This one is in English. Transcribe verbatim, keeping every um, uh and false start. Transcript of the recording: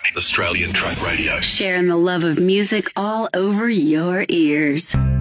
Australian Track Radio. Sharing the love of music all over your ears.